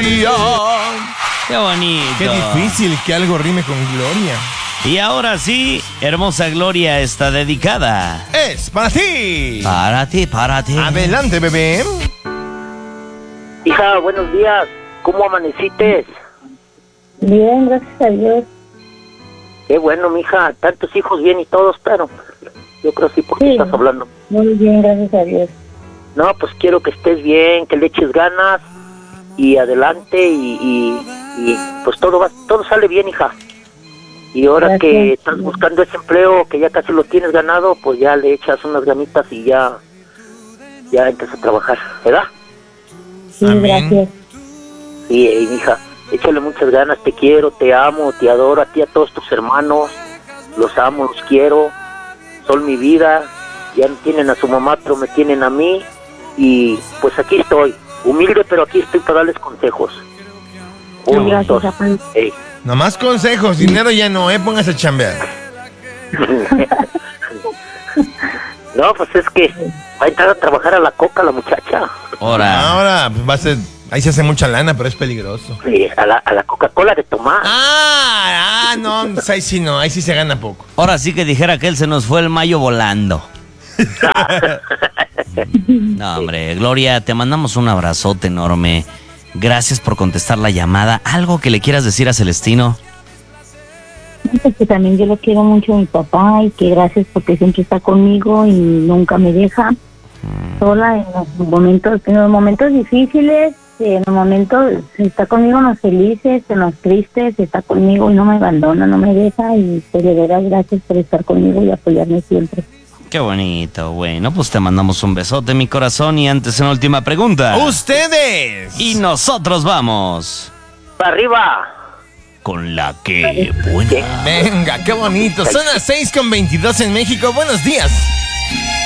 Gloria. Qué bonito. Qué difícil que algo rime con Gloria. Y ahora sí, hermosa Gloria está dedicada. Es para ti. Para ti, para ti. Adelante, bebé. Hija, buenos días. ¿Cómo amaneciste? Bien, gracias a Dios. Qué bueno, mija. Tantos hijos bien y todos, pero yo creo sí porque Sí. estás hablando. Muy bien, gracias a Dios. No, pues quiero que estés bien, que le eches ganas y adelante y pues todo sale bien, hija. Y ahora Gracias. que estás buscando ese empleo, que ya casi lo tienes ganado, pues ya le echas unas ganitas y ya entras a trabajar, ¿verdad? Sí, Amén. gracias. Sí, hija, échale muchas ganas, te quiero, te amo, te adoro, a ti, a todos tus hermanos, los amo, los quiero, son mi vida, ya no tienen a su mamá, pero me tienen a mí, y pues aquí estoy, humilde, pero aquí estoy para darles consejos. Sí, Uno, gracias, dos, Rafael. ey. Nomás consejos, dinero ya no, póngase a chambear. No, pues es que va a entrar a trabajar a la coca la muchacha. Ahora. Ahora pues, va a ser, ahí se hace mucha lana, pero es peligroso. Sí, a la Coca-Cola de tomar. No, pues ahí sí no, ahí sí se gana poco. Ahora sí que dijera que él se nos fue el mayo volando. No, hombre, Gloria, te mandamos un abrazote enorme. Gracias por contestar la llamada. ¿Algo que le quieras decir a Celestino? Pues que también yo lo quiero mucho a mi papá y que gracias porque siempre está conmigo y nunca me deja sola en los momentos difíciles, en los momentos está conmigo en los felices, en los tristes, está conmigo y no me abandona, no me deja y pues de verdad gracias por estar conmigo y apoyarme siempre. Qué bonito. Bueno, pues te mandamos un besote, mi corazón. Y antes, una última pregunta. ¡Ustedes! Y nosotros vamos ¡Para arriba! con la que buena. Venga, qué bonito. Son las 6:22 en México. Buenos días.